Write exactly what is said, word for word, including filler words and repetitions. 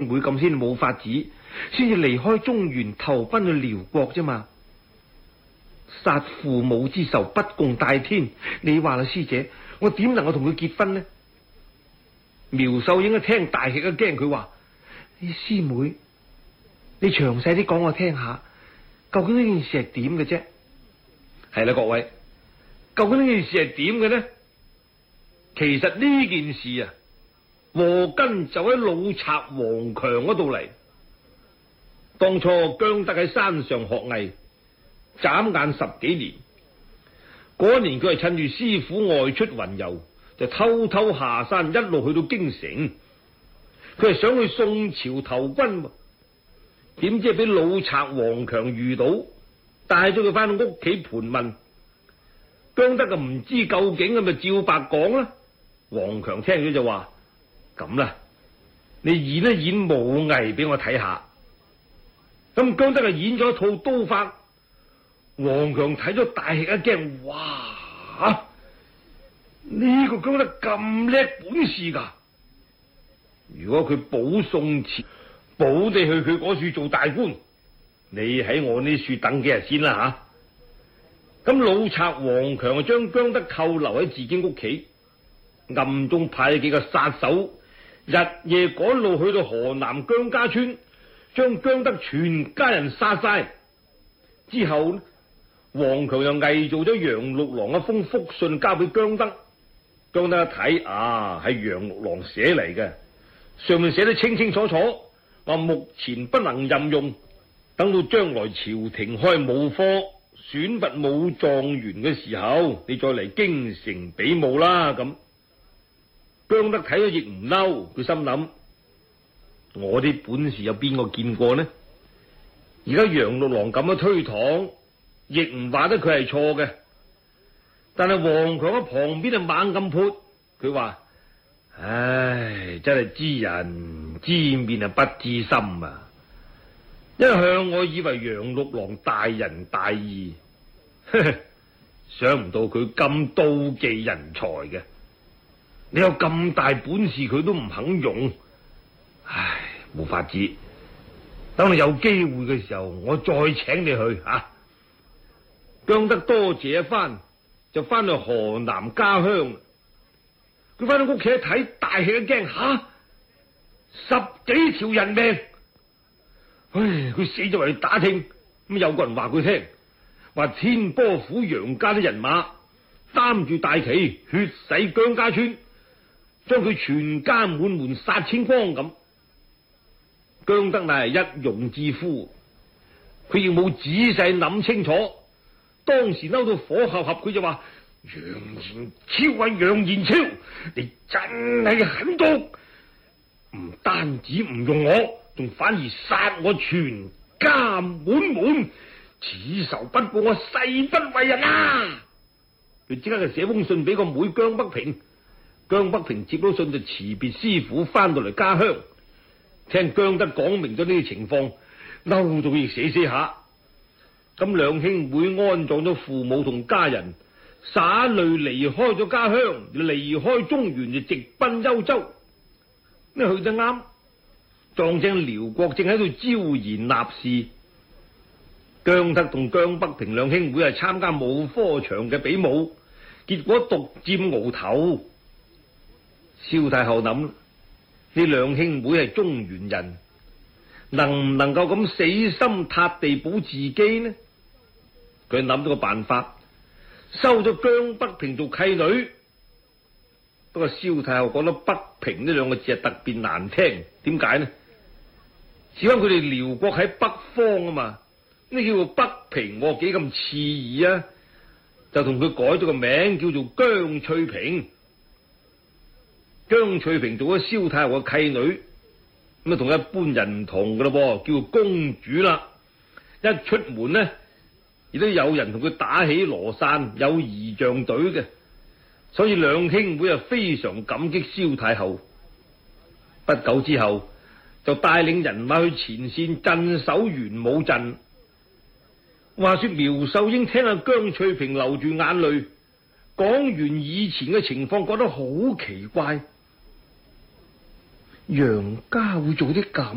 兄妹咁先冇法子，先至離開中原投奔去遼國啫嘛。殺父母之仇不共戴天，你話啦，師姐，我點能夠同佢結婚呢？苗秀英一聽大吃一驚，佢話：師妹，你詳細啲講我聽下，究竟呢件事係點嘅啫？係啦，各位，究竟呢件事係點嘅呢？其實呢件事啊，禍根就喺老賊王強嗰度嚟。當初姜德喺山上學藝，眨眼十幾年。嗰年佢係趁住師傅外出雲遊，就偷偷下山，一路去到京城。佢係想去宋朝投軍，點知係俾老賊王強遇到，帶咗佢翻到屋企盤問。姜德就唔知究竟，咁咪照白講啦。王強聽咗就話：咁啦，你演一演武藝俾我睇下。咁姜德就演咗一套刀法。王強睇咗大吃一驚，哇！呢個姜德咁叻本事噶！如果佢保宋朝，保你去佢嗰處做大官，你喺我呢處等幾日先啦吓。咁老賊王強就將姜德扣留喺自己屋企，暗中派咗幾個殺手，日夜趕路去到河南姜家村，將姜德全家人殺晒。之後呢，王強又偽造咗楊六郎一封覆信交俾姜德。姜德一睇，啊，係楊六郎寫嚟嘅，上面寫得清清楚楚，話目前不能任用，等到將來朝廷開武科選拔武狀元嘅時候，你再嚟京城比武啦。咁姜德睇咗亦唔嬲，佢心諗：我啲本事有邊個見過呢？而家楊六郎咁樣推搪，亦唔話得佢係錯嘅。但係王強喺旁邊就猛咁潑，佢話：唉，真係知人知面啊，不知心啊！一向我以為楊六郎大仁大義，呵呵，想唔到佢咁妒忌人才嘅。你有咁大本事，佢都唔肯用，唉，冇法子。等你有機會嘅時候，我再請你去啊！姜德多謝一番，就翻去河南家鄉。佢翻到屋企一睇，大吃一驚，吓、啊，十幾條人命！唉，佢死咗嚟打聽，咁有個人話佢聽，話天波府楊家啲人馬擔住大旗，血洗姜家村，將佢全家滿門殺清光咁。姜德乃係一庸之夫，佢亦冇仔細諗清楚，當時嬲到火合合，佢就話：楊延超啊，楊延超，你真係狠毒，唔單止唔用我，仲反而殺我全家滿門，此仇不報，我誓不為人啊！佢即刻就寫封信俾個妹姜北平，姜北平接到信就辭別師傅，翻到嚟家鄉。聽姜德講明咗呢啲情況，嬲到亦寫寫下。咁兩兄妹安葬咗父母同家人，灑淚離開咗家鄉，離開中原就直奔幽州。你去得啱，撞正遼國正喺度招賢納士。姜德同姜北平兩兄妹係參加武科場嘅比武，結果獨佔鰲頭。蕭太后諗，呢兩兄妹係中原人，能唔能夠咁死心塌地保自己呢？佢諗咗個辦法，收咗姜北平做契女。不過蕭太后覺得北平呢兩個字係特別難聽，點解呢？只因佢哋遼國喺北方啊嘛，呢叫做北平，我幾咁刺耳啊！就同佢改咗個名，叫做姜翠萍。姜翠萍做咗蕭太后嘅契女，咁啊同一般人唔同噶咯，叫做公主啦。一出門呢，亦都有人同佢打起羅傘，有儀仗隊嘅，所以兩兄妹啊非常感激蕭太后。不久之後，就帶領人馬去前線鎮守玄武陣。話說苗秀英聽阿姜翠萍流住眼淚，講完以前嘅情況，覺得好奇怪。楊家會做啲咁